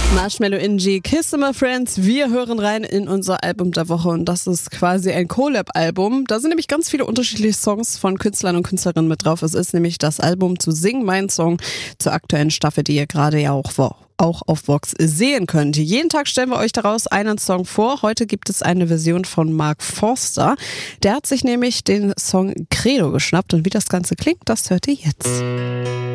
Marshmello NG, Kiss My Friends. Wir hören rein in unser Album der Woche und das ist quasi ein Collab-Album. Da sind nämlich ganz viele unterschiedliche Songs von Künstlern und Künstlerinnen mit drauf. Es ist nämlich das Album zu Sing Mein Song zur aktuellen Staffel, die ihr gerade ja auch auf Vox sehen könnt. Jeden Tag stellen wir euch daraus einen Song vor. Heute gibt es eine Version von Mark Forster. Der hat sich nämlich den Song Credo geschnappt und wie das Ganze klingt, das hört ihr jetzt.